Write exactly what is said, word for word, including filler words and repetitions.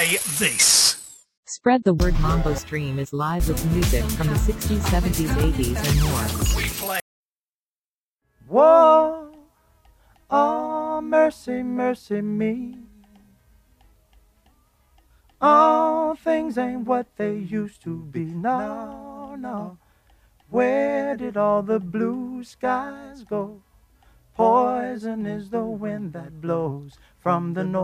play this. Spread the word. Mambo Stream is live with music from the sixties, seventies, eighties, and more. We play. Whoa, oh, mercy, mercy me. Oh, things ain't what they used to be. No, no. Where did all the blue skies go? Poison is the wind that blows from the north.